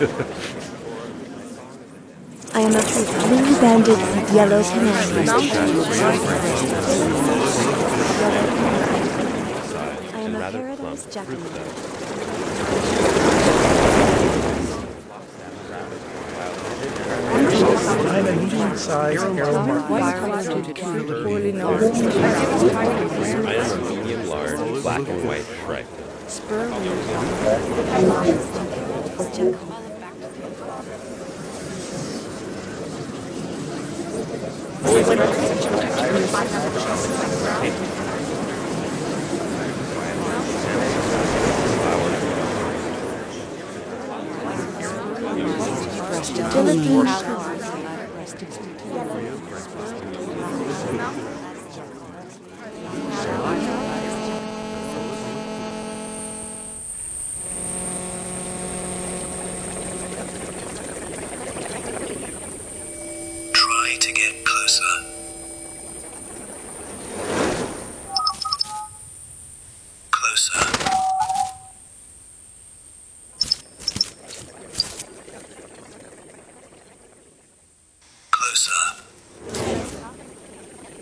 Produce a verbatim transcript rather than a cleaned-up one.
I am a blue-banded yellow canary. I am a paradise jackanape. I'm a medium-sized aromark. I am a medium large black and white shrike. Philippine